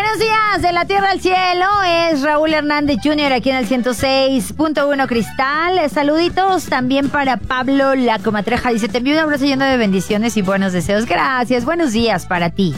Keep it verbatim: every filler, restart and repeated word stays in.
Buenos días, de la tierra al cielo, es Raúl Hernández junior aquí en el ciento seis punto uno Cristal. Saluditos también para Pablo La Comatreja, dice, te envío un abrazo lleno de bendiciones y buenos deseos. Gracias, buenos días para ti.